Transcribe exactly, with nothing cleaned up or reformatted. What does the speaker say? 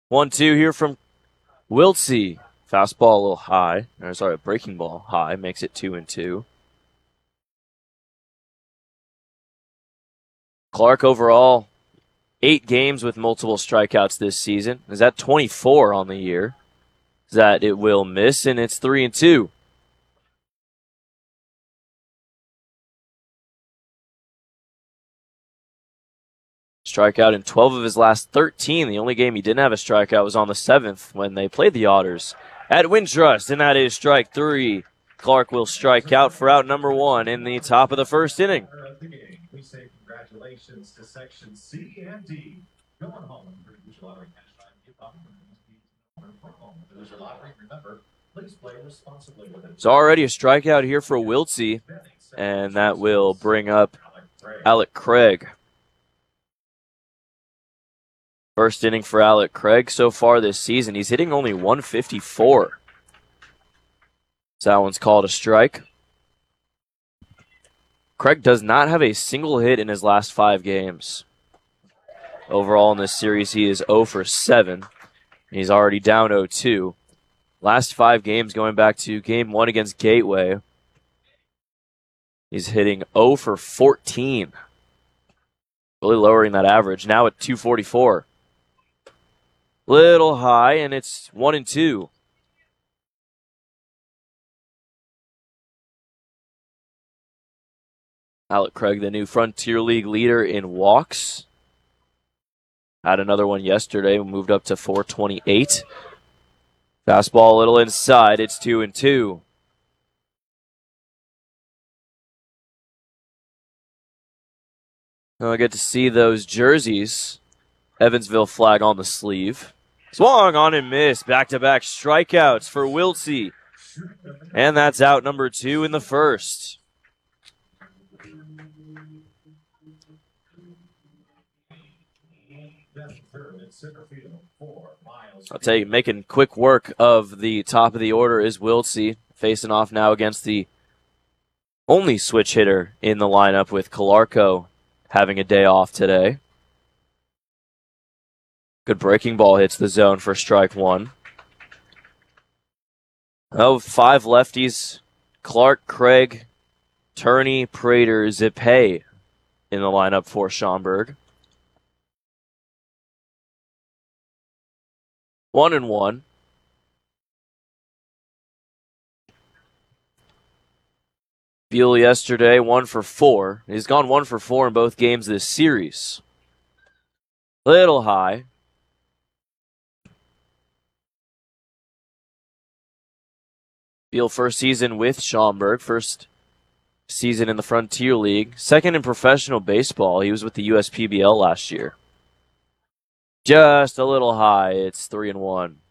one two here from Wiltsey. Fastball a little high. Or sorry, breaking ball high. Makes it two and two. Clark overall, eight games with multiple strikeouts this season. Is that twenty-four on the year? That it will miss, and it's three and two. Strikeout in twelve of his last thirteen. The only game he didn't have a strikeout was on the seventh when they played the Otters at Wintrust, and that is strike three. Clark will strike out for out number one in the top of the first inning. We say congratulations to Section C and D. Going home for the lottery cash time. Give opportunities to lottery. Remember, please play responsibly with it. It's already a strikeout here for Wiltsey, and that will bring up Alec Craig. First inning for Alec Craig so far this season. He's hitting only one fifty-four. So that one's called a strike. Craig does not have a single hit in his last five games. Overall in this series, he is oh for seven. He's already down oh two. Last five games going back to game one against Gateway. He's hitting oh for fourteen. Really lowering that average. Now at two forty-four. Little high, and it's one and two. Alec Craig, the new Frontier League leader in walks. Had another one yesterday, moved up to four twenty-eight. Fastball a little inside, it's two and two. Now I get to see those jerseys. Evansville flag on the sleeve. Swung on and missed. Back-to-back strikeouts for Wiltsey. And that's out number two in the first. I'll tell you, making quick work of the top of the order is Wiltsey, facing off now against the only switch hitter in the lineup with Calarco having a day off today. Good breaking ball hits the zone for strike one. Oh, five lefties. Clark, Craig, Turney, Prater, Zipay in the lineup for Schaumburg. One and one. Beal yesterday, one for four. He's gone one for four in both games this series. Little high. Beal first season with Schaumburg, first season in the Frontier League, second in professional baseball. He was with the U S P B L last year. Just a little high. It's three and one.